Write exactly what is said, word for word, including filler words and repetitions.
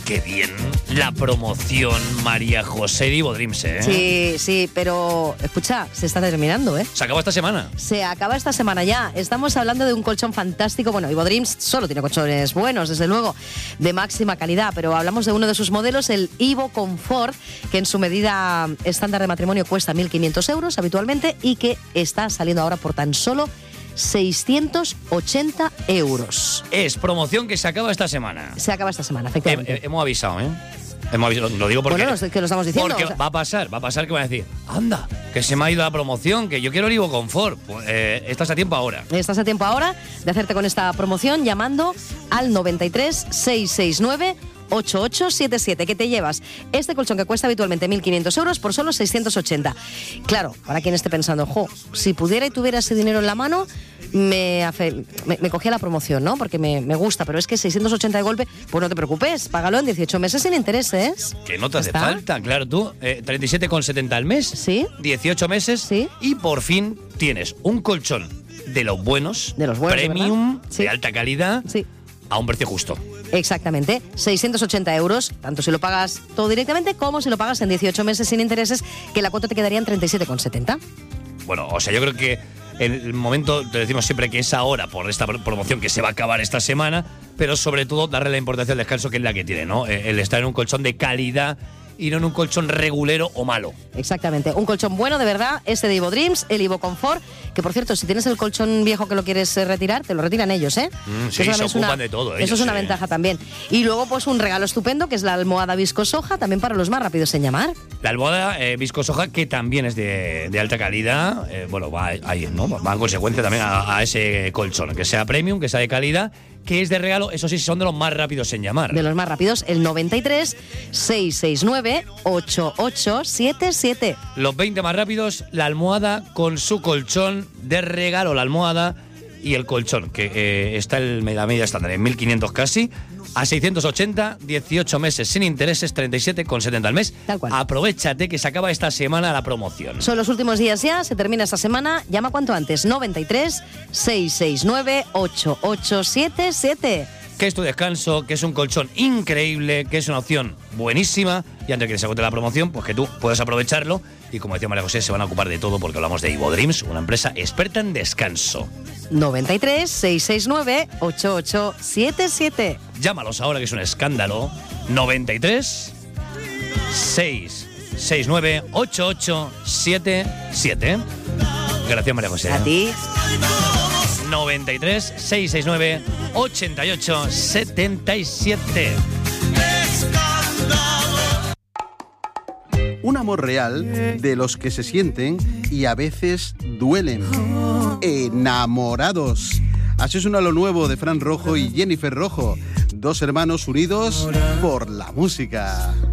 qué bien la promoción María José de Ibodreams, ¿eh? Sí, sí, pero escucha, se está terminando, ¿eh? Se acabó esta semana. Se acaba esta semana ya. Estamos hablando de un colchón fantástico. Bueno, Ibodreams solo tiene colchones buenos, desde luego, de máxima calidad, pero hablamos de uno de sus modelos, el Ibo Confort, que en su medida estándar de matrimonio cuesta mil quinientos euros habitualmente y que está saliendo ahora por tan solo seiscientos ochenta euros. Es promoción que se acaba esta semana. Se acaba esta semana, efectivamente. He, he, hemos avisado, ¿eh? Hemos avisado, lo digo porque... Bueno, que lo estamos diciendo. Porque o sea, va a pasar, va a pasar que van a decir, anda, que se me ha ido la promoción, que yo quiero el Ibo Confort. Pues eh, estás a tiempo ahora. Estás a tiempo ahora de hacerte con esta promoción llamando al noventa y tres, seiscientos sesenta y nueve, ochenta y ocho setenta y siete, que te llevas este colchón que cuesta habitualmente mil quinientos euros por solo seiscientos ochenta. Claro, para quien esté pensando, jo, si pudiera y tuviera ese dinero en la mano, me, hace, me, me cogía la promoción, ¿no? Porque me, me gusta, pero es que seiscientos ochenta de golpe, pues no te preocupes, págalo en dieciocho meses sin intereses. Que no te hace ¿Está? falta, claro, tú, eh, treinta y siete con setenta al mes, ¿Sí? dieciocho meses, ¿Sí? Y por fin tienes un colchón de los buenos, De los buenos, premium, ¿verdad? Sí. de alta calidad, Sí. a un precio justo. Exactamente, seiscientos ochenta euros, tanto si lo pagas todo directamente como si lo pagas en dieciocho meses sin intereses, que la cuota te quedaría en treinta y siete con setenta. Bueno, o sea, yo creo que en el momento, te decimos siempre que es ahora por esta promoción que se va a acabar esta semana, pero sobre todo darle la importancia al descanso que es la que tiene, ¿no? El estar en un colchón de calidad y no en un colchón regulero o malo. Exactamente, un colchón bueno de verdad, este de Ibodreams, el Ibo Confort, que por cierto, si tienes el colchón viejo que lo quieres eh, retirar, te lo retiran ellos, ¿eh? Mm, Eso sí, se también es ocupan una- de todo Eso ellos, es una sí. ventaja también. Y luego pues un regalo estupendo, que es la almohada viscosoja, también para los más rápidos en llamar. La almohada eh, viscosoja, que también es de, de alta calidad, eh, bueno, va ahí, ¿no? Va en consecuencia también a, a ese colchón, que sea premium, que sea de calidad, que es de regalo, eso sí, son de los más rápidos en llamar. De los más rápidos, el noventa y tres, seiscientos sesenta y nueve, ochenta y ocho setenta y siete. Los veinte más rápidos, la almohada con su colchón de regalo, la almohada y el colchón, que eh, está en la media estándar en mil quinientos casi, a seiscientos ochenta, dieciocho meses sin intereses, treinta y siete con setenta al mes. Tal cual. Aprovéchate que se acaba esta semana la promoción. Son los últimos días ya, se termina esta semana. Llama cuanto antes, noventa y tres, seiscientos sesenta y nueve, ochenta y ocho setenta y siete. Que es tu descanso, que es un colchón increíble, que es una opción buenísima, y antes de que se agote la promoción, pues que tú puedas aprovecharlo. Y como decía María José, se van a ocupar de todo porque hablamos de Ibodreams, una empresa experta en descanso. noventa y tres, seiscientos sesenta y nueve, ochenta y ocho setenta y siete. Llámalos ahora, que es un escándalo. noventa y tres, seiscientos sesenta y nueve, ochenta y ocho setenta y siete. Gracias, María José. A ti. noventa y tres, seiscientos sesenta y nueve, ochenta y ocho setenta y siete. Un amor real de los que se sienten y a veces duelen. Enamorados. Así suena lo nuevo de Fran Rojo y Jennifer Rojo, dos hermanos unidos por la música.